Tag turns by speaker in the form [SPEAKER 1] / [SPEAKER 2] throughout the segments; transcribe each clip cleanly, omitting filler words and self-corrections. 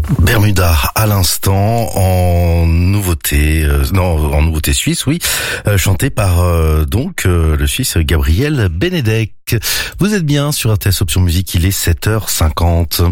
[SPEAKER 1] Bermuda à l'instant en nouveauté, en nouveauté suisse, oui, chanté par le Suisse Gabriel Benedek. Vous êtes bien sur RTS Option Musique, il est 7h50.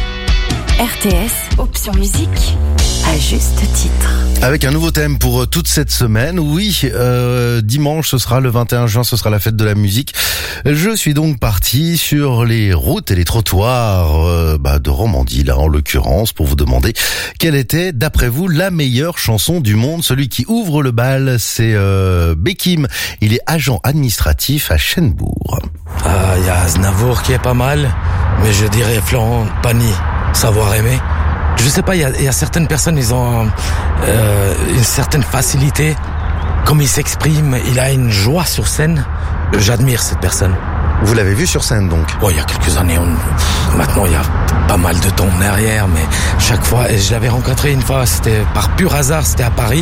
[SPEAKER 2] RTS Option Musique, à juste titre.
[SPEAKER 1] Avec un nouveau thème pour toute cette semaine. Oui, dimanche, ce sera le 21 juin, ce sera la fête de la musique. Je suis donc parti sur les routes et les trottoirs de Romandie, là en l'occurrence, pour vous demander quelle était, d'après vous, la meilleure chanson du monde. Celui qui ouvre le bal, c'est Bekim. Il est agent administratif à Cherbourg.
[SPEAKER 3] Il y a Aznavour qui est pas mal, mais je dirais Florent Pagny, Savoir aimer. Je sais pas, il y a certaines personnes, ils ont une certaine facilité, comme il s'exprime, il a une joie sur scène. J'admire cette personne.
[SPEAKER 1] Vous l'avez vu sur scène donc?
[SPEAKER 3] Il y a quelques années, maintenant il y a pas mal de temps en arrière, mais chaque fois, et je l'avais rencontré une fois, c'était par pur hasard, c'était à Paris.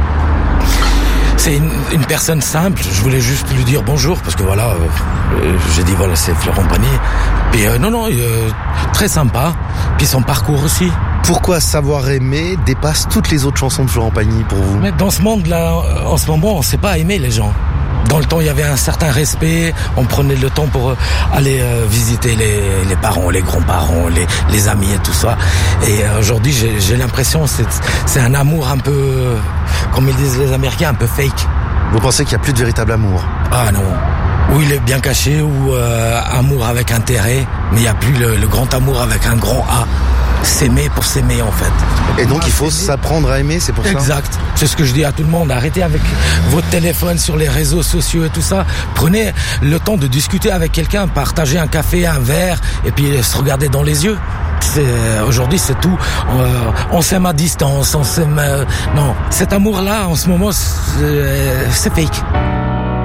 [SPEAKER 3] C'est une personne simple, je voulais juste lui dire bonjour, parce que voilà, j'ai dit voilà, c'est Florent Pagny. Puis très sympa, puis son parcours aussi.
[SPEAKER 1] Pourquoi Savoir aimer dépasse toutes les autres chansons de Florent Pagny pour vous?
[SPEAKER 3] Mais dans ce monde-là, en ce moment, on sait pas aimer les gens. Dans le temps, il y avait un certain respect, on prenait le temps pour aller visiter les parents, les grands-parents, les amis et tout ça. Et aujourd'hui, j'ai l'impression que c'est un amour un peu, comme ils disent les Américains, un peu fake.
[SPEAKER 1] Vous pensez qu'il n'y a plus de véritable amour?
[SPEAKER 3] Ah non. Ou il est bien caché, ou amour avec intérêt, mais il n'y a plus le grand amour avec un grand A. S'aimer pour s'aimer en fait.
[SPEAKER 1] Et donc il faut s'apprendre à aimer, c'est pour ça?
[SPEAKER 3] Exact. C'est ce que je dis à tout le monde. Arrêtez avec votre téléphone sur les réseaux sociaux et tout ça. Prenez le temps de discuter avec quelqu'un, partager un café, un verre, et puis se regarder dans les yeux. Aujourd'hui c'est tout. On s'aime à distance, on s'aime. Non, cet amour-là en ce moment c'est fake.